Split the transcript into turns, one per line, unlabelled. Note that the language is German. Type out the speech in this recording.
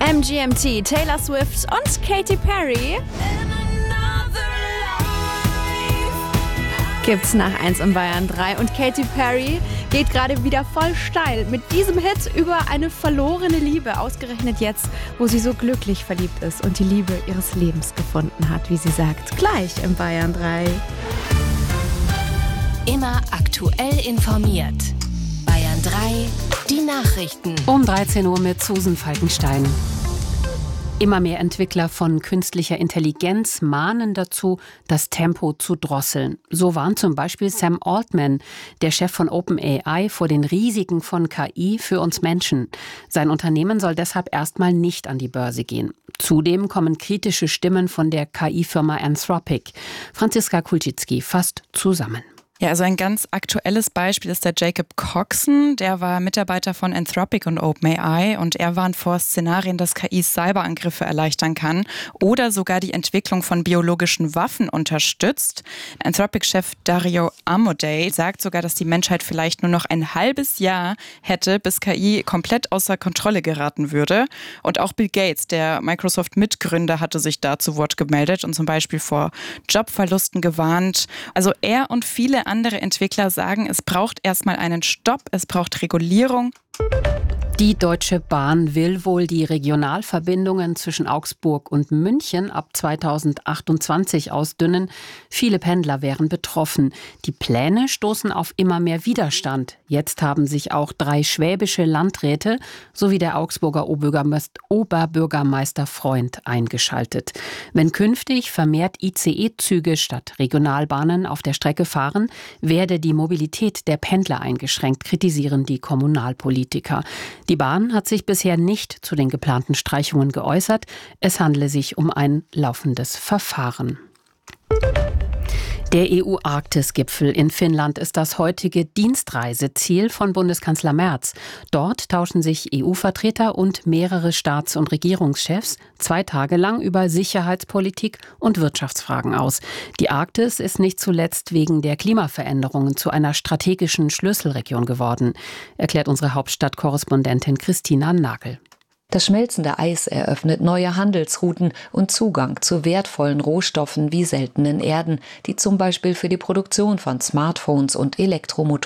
MGMT, Taylor Swift und Katy Perry gibt's nach 1 in Bayern 3 und Katy Perry geht gerade wieder voll steil mit diesem Hit über eine verlorene Liebe, ausgerechnet jetzt, wo sie so glücklich verliebt ist und die Liebe ihres Lebens gefunden hat, wie sie sagt, gleich in Bayern 3.
Immer aktuell informiert. Bayern 3, die Nachrichten.
Um 13 Uhr mit Susan Falkenstein. Immer mehr Entwickler von künstlicher Intelligenz mahnen dazu, das Tempo zu drosseln. So warnt zum Beispiel Sam Altman, der Chef von OpenAI, vor den Risiken von KI für uns Menschen. Sein Unternehmen soll deshalb erstmal nicht an die Börse gehen. Zudem kommen kritische Stimmen von der KI-Firma Anthropic. Franziska Kulczycki fasst zusammen.
Ja, also ein ganz aktuelles Beispiel ist der Jacob Coxon. Der war Mitarbeiter von Anthropic und OpenAI und er warnt vor Szenarien, dass KI Cyberangriffe erleichtern kann oder sogar die Entwicklung von biologischen Waffen unterstützt. Anthropic-Chef Dario Amodei sagt sogar, dass die Menschheit vielleicht nur noch ein halbes Jahr hätte, bis KI komplett außer Kontrolle geraten würde. Und auch Bill Gates, der Microsoft-Mitgründer, hatte sich da zu Wort gemeldet und zum Beispiel vor Jobverlusten gewarnt. Also er und viele andere Entwickler sagen, es braucht erstmal einen Stopp, es braucht Regulierung.
Die Deutsche Bahn will wohl die Regionalverbindungen zwischen Augsburg und München ab 2028 ausdünnen. Viele Pendler wären betroffen. Die Pläne stoßen auf immer mehr Widerstand. Jetzt haben sich auch 3 schwäbische Landräte sowie der Augsburger Oberbürgermeister Freund eingeschaltet. Wenn künftig vermehrt ICE-Züge statt Regionalbahnen auf der Strecke fahren, werde die Mobilität der Pendler eingeschränkt, kritisieren die Kommunalpolitiker. Die Bahn hat sich bisher nicht zu den geplanten Streichungen geäußert. Es handele sich um ein laufendes Verfahren. Der EU-Arktis-Gipfel in Finnland ist das heutige Dienstreiseziel von Bundeskanzler Merz. Dort tauschen sich EU-Vertreter und mehrere Staats- und Regierungschefs 2 Tage lang über Sicherheitspolitik und Wirtschaftsfragen aus. Die Arktis ist nicht zuletzt wegen der Klimaveränderungen zu einer strategischen Schlüsselregion geworden, erklärt unsere Hauptstadtkorrespondentin Christina Nagel.
Das schmelzende Eis eröffnet neue Handelsrouten und Zugang zu wertvollen Rohstoffen wie seltenen Erden, die zum Beispiel für die Produktion von Smartphones und Elektromotoren